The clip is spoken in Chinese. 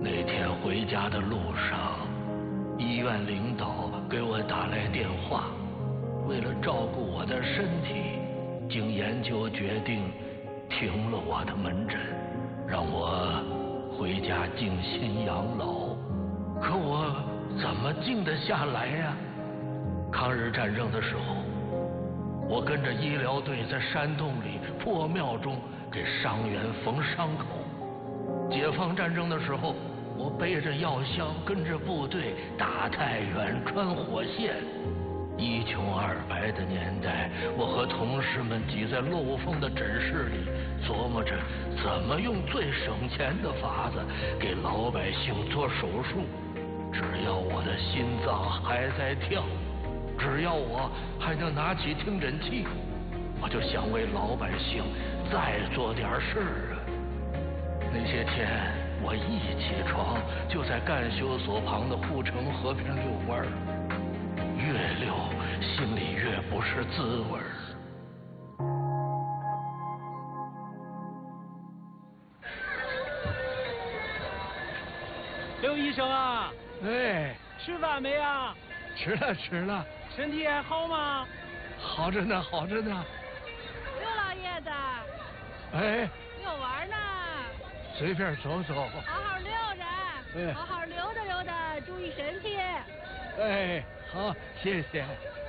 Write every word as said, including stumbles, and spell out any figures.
那天回家的路上，医院领导给我打来电话，为了照顾我的身体，经研究决定停了我的门诊，让我回家静心养老。可我怎么静得下来呀？抗日战争的时候，我跟着医疗队在山洞里、破庙中给伤员缝伤口；解放战争的时候，我背着药箱跟着部队打太原、穿火线。一穷二白的年代，我和同事们挤在漏风的诊室里，琢磨着怎么用最省钱的法子给老百姓做手术。只要我的心脏还在跳，只要我还能拿起听诊器，我就想为老百姓再做点事儿啊。那些天我一起床就在干休所旁的护城河边遛弯儿，越溜心里越不是滋味儿。 刘医生啊， 哎， 吃饭没啊？ 吃了吃了。 身体还好吗？ 好着呢，好着呢。 刘老爷子。 哎。 遛弯呢。 随便走走。 好好溜着。 哎。 好好溜达溜达，注意身体。 哎，好，谢谢。